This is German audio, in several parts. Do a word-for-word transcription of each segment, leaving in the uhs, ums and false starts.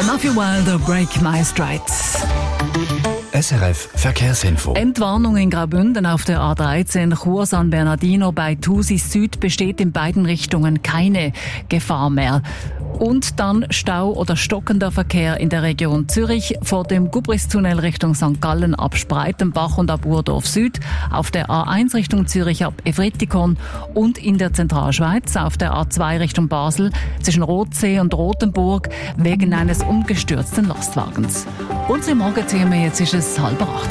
Matthew Wilder, Break My Strides. S R F Verkehrsinfo. Entwarnung in Graubünden auf der A dreizehn Chur San Bernardino bei Thusis Süd besteht in beiden Richtungen keine Gefahr mehr. Und dann Stau oder stockender Verkehr in der Region Zürich vor dem Gubristunnel Richtung Sankt Gallen ab Spreitenbach und ab Urdorf Süd, auf der A eins Richtung Zürich ab Evretikon und in der Zentralschweiz auf der A zwei Richtung Basel zwischen Rothsee und Rothenburg wegen eines umgestürzten Lastwagens. Unser Morgenthema jetzt ist es halb acht.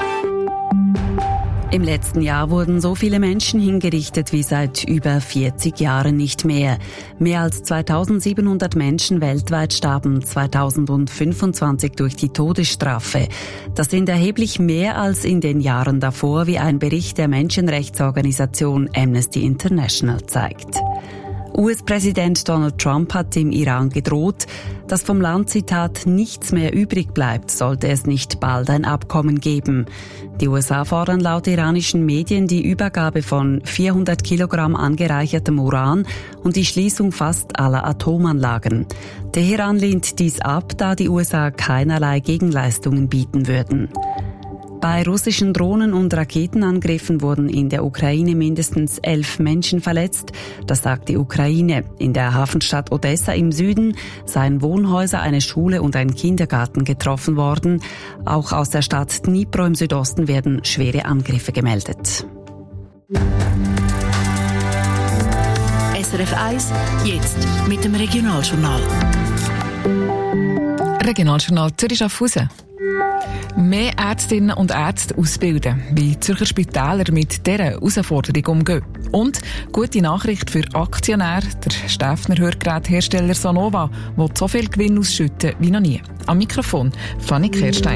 Im letzten Jahr wurden so viele Menschen hingerichtet wie seit über vierzig Jahren nicht mehr. Mehr als zweitausendsiebenhundert Menschen weltweit starben zweitausendfünfundzwanzig durch die Todesstrafe. Das sind erheblich mehr als in den Jahren davor, wie ein Bericht der Menschenrechtsorganisation Amnesty International zeigt. U S-Präsident Donald Trump hat dem Iran gedroht, dass vom Land, Zitat, nichts mehr übrig bleibt, sollte es nicht bald ein Abkommen geben. Die U S A fordern laut iranischen Medien die Übergabe von vierhundert Kilogramm angereichertem Uran und die Schließung fast aller Atomanlagen. Teheran lehnt dies ab, da die U S A keinerlei Gegenleistungen bieten würden. Bei russischen Drohnen- und Raketenangriffen wurden in der Ukraine mindestens elf Menschen verletzt. Das sagt die Ukraine. In der Hafenstadt Odessa im Süden seien Wohnhäuser, eine Schule und ein Kindergarten getroffen worden. Auch aus der Stadt Dnipro im Südosten werden schwere Angriffe gemeldet. S R F eins, jetzt mit dem Regionaljournal. Regionaljournal Zürich-Schaffhausen. Mehr Ärztinnen und Ärzte ausbilden, wie Zürcher Spitäler mit dieser Herausforderung umgehen. Und gute Nachricht für Aktionäre, der Stäfner Hörgeräthersteller Sonova will so viel Gewinn ausschütten wie noch nie. Am Mikrofon Fanny Kehrstein.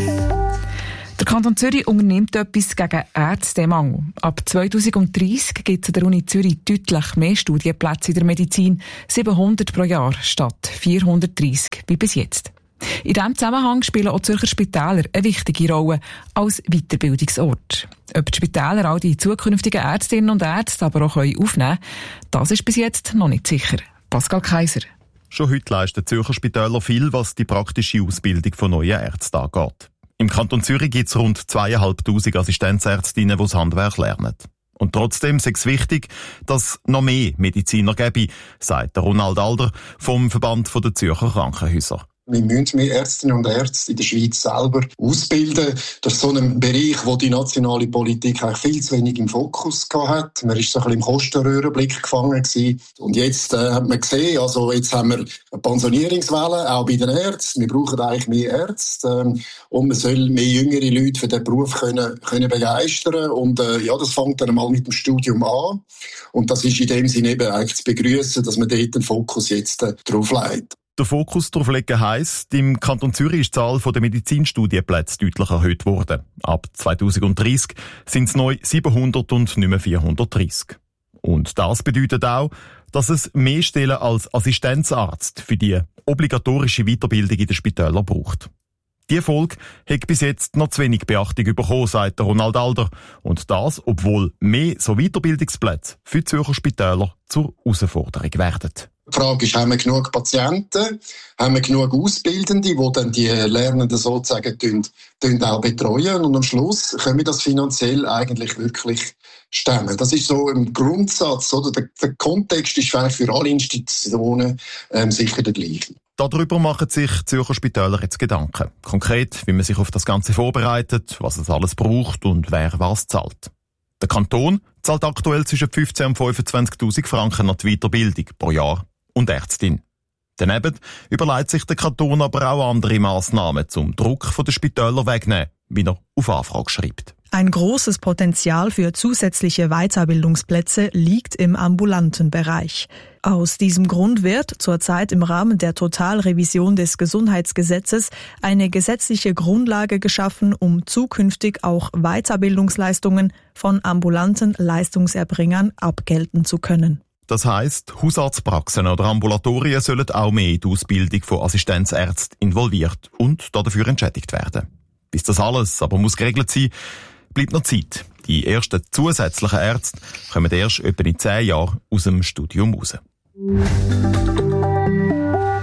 Der Kanton Zürich unternimmt etwas gegen Ärztemangel. Ab zweitausenddreissig gibt es an der Uni Zürich deutlich mehr Studienplätze in der Medizin, siebenhundert pro Jahr statt vierhundertdreissig wie bis jetzt. In diesem Zusammenhang spielen auch Zürcher Spitäler eine wichtige Rolle als Weiterbildungsort. Ob die Spitäler all die zukünftigen Ärztinnen und Ärzte aber auch aufnehmen können, das ist bis jetzt noch nicht sicher. Pascal Kaiser. Schon heute leisten Zürcher Spitäler viel, was die praktische Ausbildung von neuen Ärzten angeht. Im Kanton Zürich gibt es rund zweitausendfünfhundert Assistenzärztinnen, die das Handwerk lernen. Und trotzdem ist es wichtig, dass es noch mehr Mediziner gäbe, sagt Ronald Alder vom Verband der Zürcher Krankenhäuser. Wir müssen mehr Ärztinnen und Ärzte in der Schweiz selber ausbilden. Das ist so ein Bereich, wo die nationale Politik eigentlich viel zu wenig im Fokus hat. Man war so ein bisschen im Kostenröhrenblick gefangen gewesen. Und jetzt äh, hat man gesehen, also jetzt haben wir eine Pensionierungswelle, auch bei den Ärzten. Wir brauchen eigentlich mehr Ärzte. Ähm, und man soll mehr jüngere Leute für diesen Beruf können, können begeistern. Und äh, ja, das fängt dann mal mit dem Studium an. Und das ist in dem Sinne eben eigentlich zu begrüßen, dass man dort den Fokus jetzt äh, drauf legt. Der Fokus darauf legen heisst, im Kanton Zürich ist die Zahl der Medizinstudienplätze deutlich erhöht worden. Ab zweitausenddreissig sind es neu siebenhundert und nicht mehr vierhundertdreissig. Und das bedeutet auch, dass es mehr Stellen als Assistenzarzt für die obligatorische Weiterbildung in den Spitälern braucht. Die Folge hat bis jetzt noch zu wenig Beachtung bekommen, sagt Ronald Alder. Und das, obwohl mehr so Weiterbildungsplätze für die Zürcher Spitäler zur Herausforderung werden. Die Frage ist, haben wir genug Patienten, haben wir genug Ausbildende, die dann die Lernenden sozusagen tun, tun auch betreuen, und am Schluss können wir das finanziell eigentlich wirklich stemmen. Das ist so ein Grundsatz, oder? Der, der Kontext ist für alle Institutionen ähm, sicher der gleiche. Darüber machen sich die Zürcher Spitäler jetzt Gedanken. Konkret, wie man sich auf das Ganze vorbereitet, was es alles braucht und wer was zahlt. Der Kanton zahlt aktuell zwischen fünfzehn und fünfundzwanzigtausend Franken an die Weiterbildung pro Jahr und Ärztin. Daneben überlegt sich der Kanton aber auch andere Massnahmen zum Druck von den Spitälern wegnehmen, wie er auf Anfrage schreibt. Ein großes Potenzial für zusätzliche Weiterbildungsplätze liegt im ambulanten Bereich. Aus diesem Grund wird zurzeit im Rahmen der Totalrevision des Gesundheitsgesetzes eine gesetzliche Grundlage geschaffen, um zukünftig auch Weiterbildungsleistungen von ambulanten Leistungserbringern abgelten zu können. Das heisst, Hausarztpraxen oder Ambulatorien sollen auch mehr in die Ausbildung von Assistenzärzten involviert und dafür entschädigt werden. Bis das alles aber muss geregelt sein, bleibt noch Zeit. Die ersten zusätzlichen Ärzte kommen erst etwa in zehn Jahren aus dem Studium raus.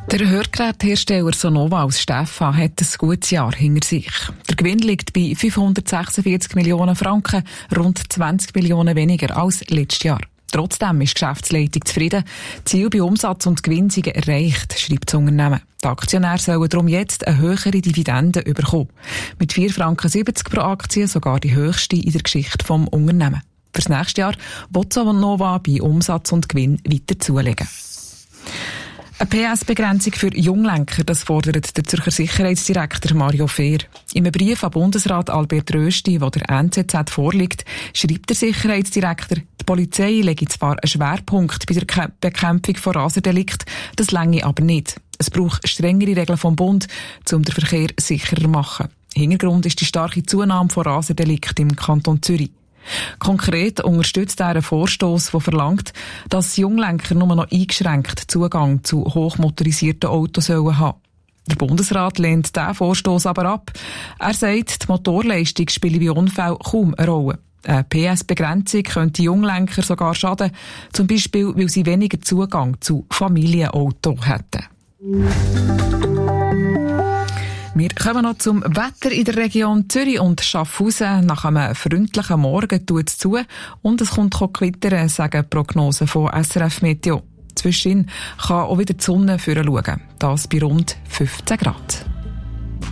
Der Hörgeräthersteller Sonova aus Stefan hat ein gutes Jahr hinter sich. Der Gewinn liegt bei fünfhundertsechsundvierzig Millionen Franken, rund zwanzig Millionen weniger als letztes Jahr. Trotzdem ist die Geschäftsleitung zufrieden. Ziel bei Umsatz und Gewinn sind erreicht, schreibt das Unternehmen. Die Aktionäre sollen darum jetzt eine höhere Dividende bekommen. Mit vier Franken siebzig pro Aktie, sogar die höchste in der Geschichte des Unternehmens. Für das nächste Jahr will Sonova bei Umsatz und Gewinn weiter zulegen. Eine P S-Begrenzung für Junglenker, das fordert der Zürcher Sicherheitsdirektor Mario Fehr. In einem Brief an Bundesrat Albert Rösti, der der N Z Z vorliegt, schreibt der Sicherheitsdirektor, die Polizei lege zwar einen Schwerpunkt bei der Bekämpfung von Raserdelikten, das reiche aber nicht. Es braucht strengere Regeln vom Bund, um den Verkehr sicherer zu machen. Hintergrund ist die starke Zunahme von Raserdelikten im Kanton Zürich. Konkret unterstützt er einen Vorstoss, der verlangt, dass Junglenker nur noch eingeschränkt Zugang zu hochmotorisierten Autos sollen haben. Der Bundesrat lehnt diesen Vorstoss aber ab. Er sagt, die Motorleistung spiele bei Unfällen kaum eine Rolle. Eine P S-Begrenzung könnte Junglenker sogar schaden, zum Beispiel, weil sie weniger Zugang zu Familienautos hätten. Wir kommen noch zum Wetter in der Region Zürich und Schaffhausen. Nach einem freundlichen Morgen tut es zu und es kommt Gewitter, sagen die Prognosen von S R F Meteo. Zwischendrin kann auch wieder die Sonne schauen. Das bei rund fünfzehn Grad.